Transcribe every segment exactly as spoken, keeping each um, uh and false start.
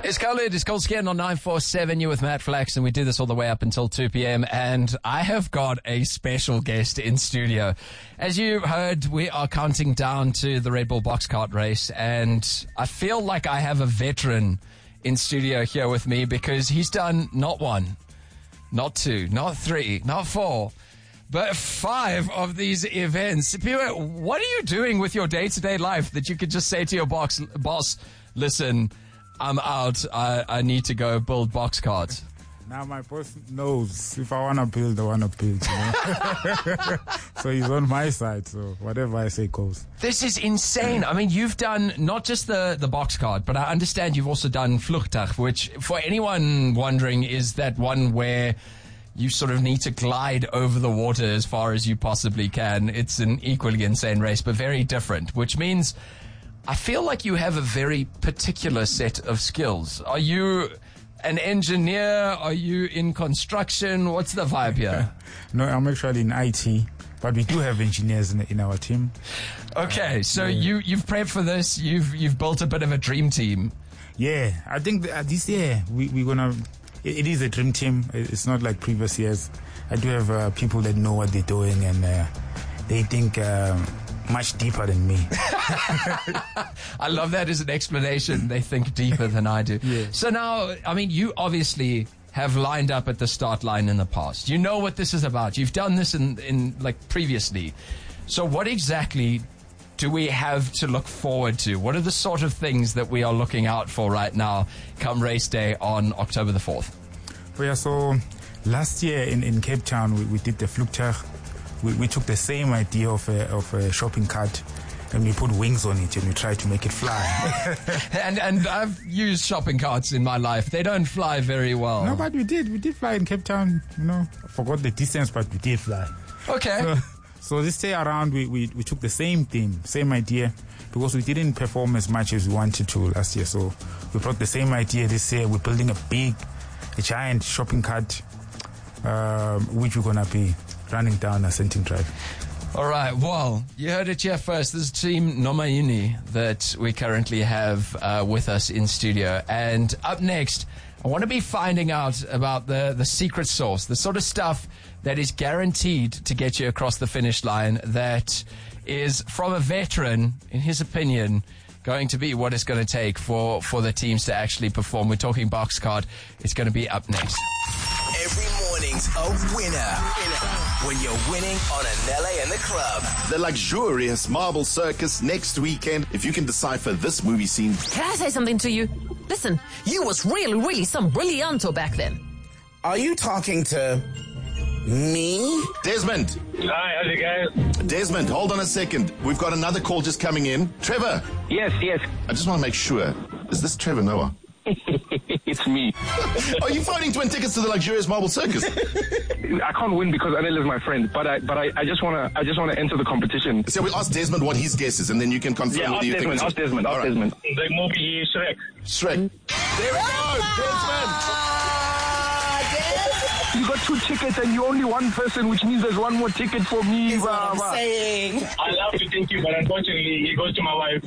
It's Khalid, it's Cold Skin on nine four seven. You're with Matt Flax, and we do this all the way up until two p.m. And I have got a special guest in studio. As you heard, we are counting down to the Red Bull box cart race, and I feel like I have a veteran in studio here with me because he's done not one, not two, not three, not four, but five of these events. Piwe, what are you doing with your day-to-day life that you could just say to your box, boss, listen, I'm out, I, I need to go build box cards? Now my boss knows if I want to build, I want to build. You know? So he's on my side, so whatever I say goes. This is insane. I mean, you've done not just the, the box card, but I understand you've also done vlugtuig, which for anyone wondering is that one where you sort of need to glide over the water as far as you possibly can. It's an equally insane race, but very different, which means I feel like you have a very particular set of skills. Are you an engineer? Are you in construction? What's the vibe here? No, I'm actually in I T, but we do have engineers in, in our team. Okay, so yeah. you, you've prepped for this. You've you've built a bit of a dream team. Yeah, I think that this year we, we're going to... It is a dream team. It's not like previous years. I do have uh, people that know what they're doing, and uh, they think... Um, much deeper than me. I love that as an explanation. They think deeper than I do. Yeah. So now, I mean, you obviously have lined up at the start line in the past. You know what this is about. You've done this in, in like previously. So what exactly do we have to look forward to? What are the sort of things that we are looking out for right now come race day on October the fourth? Well, yeah, so last year in, in Cape Town, we, we did the vlugtuig. We, we took the same idea of a, of a shopping cart and we put wings on it and we tried to make it fly. and and I've used shopping carts in my life. They don't fly very well. No, but we did. We did fly in Cape Town. You know, I forgot the distance, but we did fly. Okay. So, so this day around, we, we, we took the same theme, same idea, because we didn't perform as much as we wanted to last year. So we brought the same idea this year. We're building a big, a giant shopping cart, um, which we're going to be running down Ascending Drive. All right, well, you heard it here first. This is Team Nomayini that we currently have uh, with us in studio. And up next, I want to be finding out about the, the secret sauce, the sort of stuff that is guaranteed to get you across the finish line, that is, from a veteran, in his opinion, going to be what it's going to take for, for the teams to actually perform. We're talking box card. It's going to be up next. Every morning's a winner when you're winning on Anele and the Club. The luxurious Marble Circus next weekend. If you can decipher this movie scene. Can I say something to you? Listen, you was really, really some brillianto back then. Are you talking to me? Desmond. Hi, how's it going? Desmond, hold on a second. We've got another call just coming in. Trevor. Yes, yes. I just want to make sure. Is this Trevor Noah? It's me. Are you phoning to win tickets to the luxurious Marble Circus? I can't win because Anele is my friend, but I but I, I just wanna I just wanna enter the competition. So we'll ask Desmond what his guess is, and then you can confirm Yeah, whether ask you Desmond, think ask Desmond, ask All right. Desmond. The movie Shrek. Shrek. There we go, Desmond. You got two tickets and you're only one person, which means there's one more ticket for me. Is what Baba. I'm saying. I love to thank you, but unfortunately, it goes to my wife.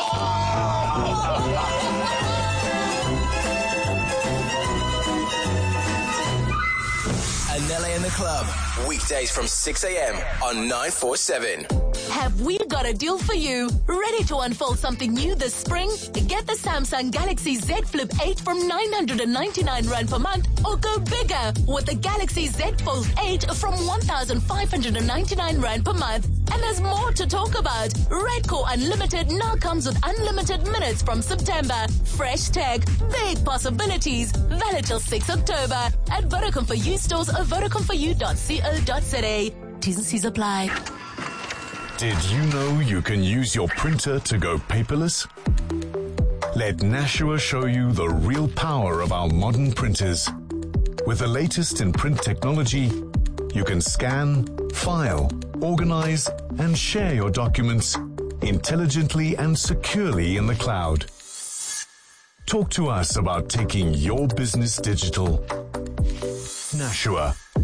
Anele and the Club, weekdays from six a.m. on nine four seven. Have we got a deal for you? Ready to unfold something new this spring? Get the Samsung Galaxy Z Flip eight from nine hundred ninety-nine rand per month, or go bigger with the Galaxy Z Fold eight from one thousand five hundred ninety-nine rand per month. And there's more to talk about. Redcore Unlimited now comes with unlimited minutes from September. Fresh tech, big possibilities. Valid till sixth October at Vodacom for You stores or vodacom for you dot co dot za. T's and C's apply. Did you know you can use your printer to go paperless? Let Nashua show you the real power of our modern printers. With the latest in print technology, you can scan, file, organize, and share your documents intelligently and securely in the cloud. Talk to us about taking your business digital. Nashua.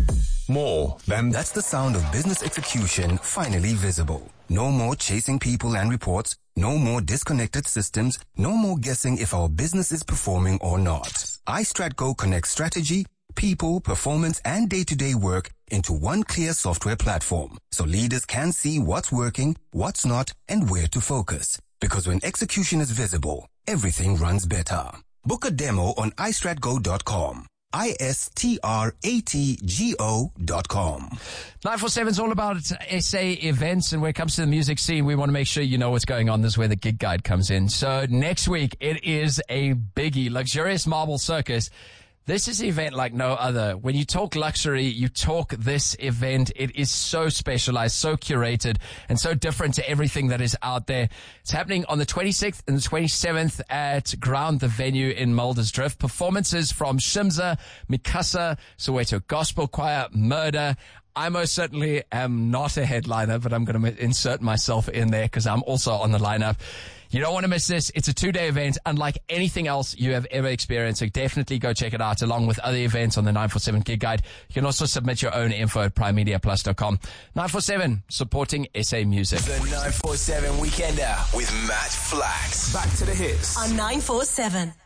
More than That's the sound of business execution finally visible. No more chasing people and reports. No more disconnected systems. No more guessing if our business is performing or not. iStratGo connects strategy, people, performance, and day-to-day work into one clear software platform, so leaders can see what's working, what's not, and where to focus. Because when execution is visible, everything runs better. Book a demo on i strat go dot com. I S T R A T G O dot com. nine four seven is all about S A events, and when it comes to the music scene, we want to make sure you know what's going on. This is where the gig guide comes in. So next week, it is a biggie, Luxurious Marble Circus. This is an event like no other. When you talk luxury, you talk this event. It is so specialized, so curated, and so different to everything that is out there. It's happening on the twenty-sixth and the twenty-seventh at Ground, the venue in Muldersdrift. Performances from Shimza, Mikasa, Soweto Gospel Choir, Murder. I most certainly am not a headliner, but I'm going to insert myself in there because I'm also on the lineup. You don't want to miss this. It's a two-day event, unlike anything else you have ever experienced. So definitely go check it out, along with other events on the nine four seven Gig Guide. You can also submit your own info at prime media plus dot com. nine four seven, supporting S A music. The nine four seven Weekender with Matt Flax. Back to the hits. On nine four seven.